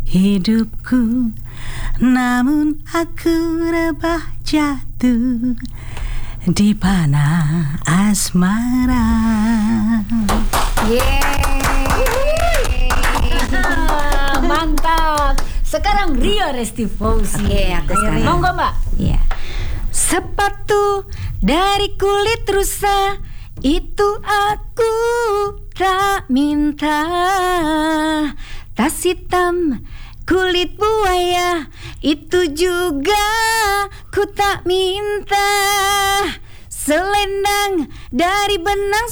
hidupku, namun aku rebah jatuh di panah asmara. Mantap. Sekarang Ria Restifauzi. Oke, aku sekarang. Monggo Mbak. Iya. Sepatu dari kulit rusa itu aku tak minta. Tas hitam kulit buaya itu juga ku tak minta. Selendang dari benang